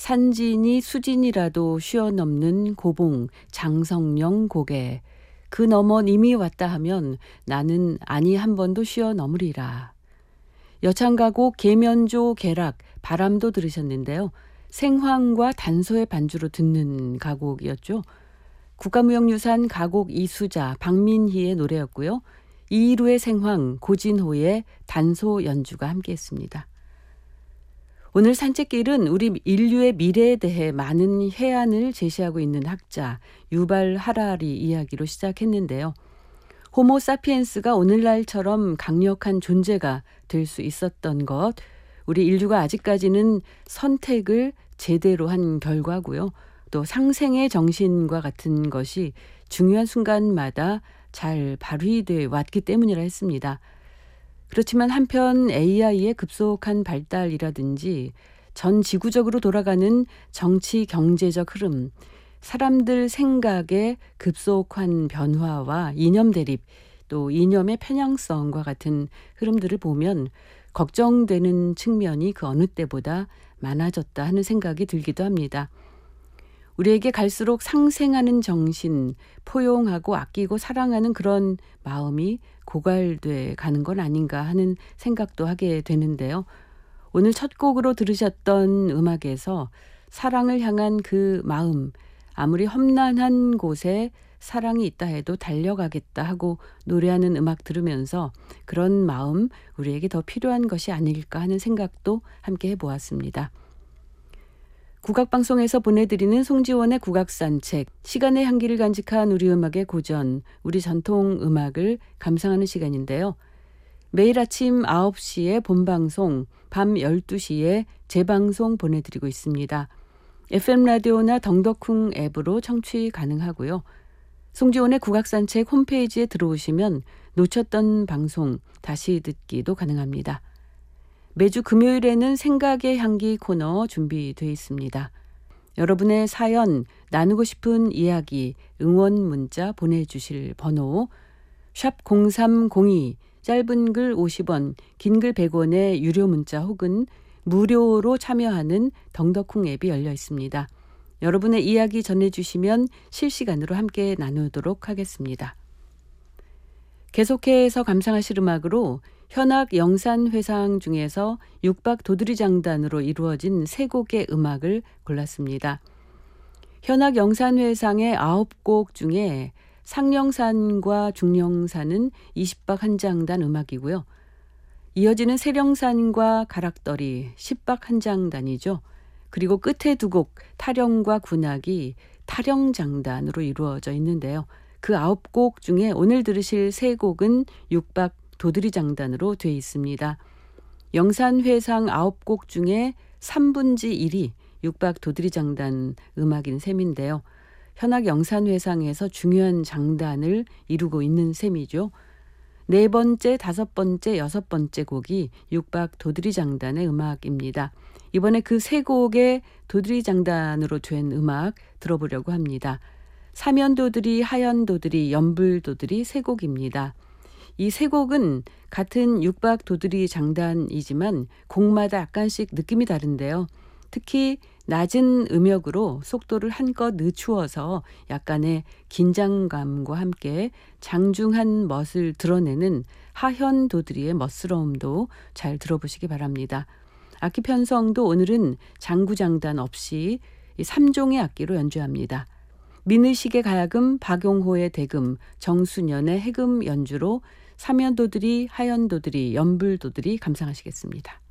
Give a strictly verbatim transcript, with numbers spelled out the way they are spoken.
산진이 수진이라도 쉬어넘는 고봉 장성령 고개 그 너머 님이 왔다 하면 나는 아니 한 번도 쉬어넘으리라. 여창가곡 계면조 계락 바람도 들으셨는데요. 생황과 단소의 반주로 듣는 가곡이었죠. 국가무형유산 가곡 이수자 박민희의 노래였고요. 이루의 생황 고진호의 단소 연주가 함께했습니다. 오늘 산책길은 우리 인류의 미래에 대해 많은 해안을 제시하고 있는 학자 유발 하라리 이야기로 시작했는데요. 호모 사피엔스가 오늘날처럼 강력한 존재가 될 수 있었던 것, 우리 인류가 아직까지는 선택을 제대로 한 결과고요. 또 상생의 정신과 같은 것이 중요한 순간마다 잘 발휘돼 왔기 때문이라 했습니다. 그렇지만 한편 에이아이의 급속한 발달이라든지 전 지구적으로 돌아가는 정치 경제적 흐름, 사람들 생각의 급속한 변화와 이념 대립, 또 이념의 편향성과 같은 흐름들을 보면 걱정되는 측면이 그 어느 때보다 많아졌다 하는 생각이 들기도 합니다. 우리에게 갈수록 상생하는 정신, 포용하고 아끼고 사랑하는 그런 마음이 고갈돼 가는 건 아닌가 하는 생각도 하게 되는데요. 오늘 첫 곡으로 들으셨던 음악에서 사랑을 향한 그 마음, 아무리 험난한 곳에 사랑이 있다 해도 달려가겠다 하고 노래하는 음악 들으면서 그런 마음 우리에게 더 필요한 것이 아닐까 하는 생각도 함께 해보았습니다. 국악방송에서 보내드리는 송지원의 국악산책, 시간의 향기를 간직한 우리 음악의 고전, 우리 전통 음악을 감상하는 시간인데요. 매일 아침 아홉 시에 본방송, 밤 열두 시에 재방송 보내드리고 있습니다. 에프엠 라디오나 덩덕쿵 앱으로 청취 가능하고요. 송지원의 국악산책 홈페이지에 들어오시면 놓쳤던 방송 다시 듣기도 가능합니다. 매주 금요일에는 생각의 향기 코너 준비되어 있습니다. 여러분의 사연, 나누고 싶은 이야기, 응원 문자 보내주실 번호 샵 공삼공이, 짧은 글 오십 원, 긴 글 백 원의 유료 문자 혹은 무료로 참여하는 덩덕쿵 앱이 열려 있습니다. 여러분의 이야기 전해주시면 실시간으로 함께 나누도록 하겠습니다. 계속해서 감상하실 음악으로 현악 영산회상 중에서 육박 도드리장단으로 이루어진 세 곡의 음악을 골랐습니다. 현악 영산회상의 아홉 곡 중에 상령산과 중령산은 이십 박 한 장단 음악이고요. 이어지는 세령산과 가락떨이 십 박 한 장단이죠. 그리고 끝에 두 곡 타령과 군악이 타령장단으로 이루어져 있는데요. 그 아홉 곡 중에 오늘 들으실 세 곡은 육박 도드리장단으로 되어 있습니다. 영산회상 아홉 곡 중에 삼분지 일이 육박 도드리장단 음악인 셈인데요. 현악 영산회상에서 중요한 장단을 이루고 있는 셈이죠. 네 번째, 다섯 번째, 여섯 번째 곡이 육박 도드리장단의 음악입니다. 이번에 그 세 곡의 도드리장단으로 된 음악 들어보려고 합니다. 사면도드리, 하연도드리, 연불도드리 세 곡입니다. 이 세 곡은 같은 육박 도드리 장단이지만 곡마다 약간씩 느낌이 다른데요. 특히 낮은 음역으로 속도를 한껏 늦추어서 약간의 긴장감과 함께 장중한 멋을 드러내는 하현 도드리의 멋스러움도 잘 들어보시기 바랍니다. 악기 편성도 오늘은 장구장단 없이 삼 종의 악기로 연주합니다. 민의식의 가야금, 박용호의 대금, 정수년의 해금 연주로 사면도드리, 하연도드리, 연불도드리 감상하시겠습니다.